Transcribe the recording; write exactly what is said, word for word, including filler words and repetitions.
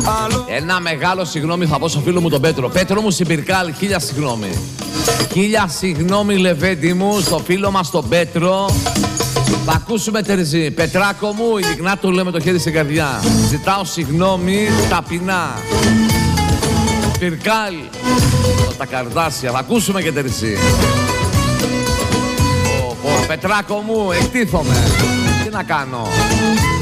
Ένα μεγάλο συγγνώμη θα πω στο φίλο μου τον Πέτρο. Πέτρο μου Συμπυρκάλ, χίλια συγγνώμη. Χίλια συγγνώμη Λεβέντη μου, στο φίλο μας τον Πέτρο. Θα ακούσουμε Τερζή. Πετράκο μου, ειλικρινά το λέω με το χέρι στην καρδιά. Ζητάω συγγνώμη ταπεινά. Πυρκάλ, τα καρδάσια. Θα ακούσουμε και Τερζή. Ω, Πετράκο μου, εκτίθομαι. Τι να κάνω.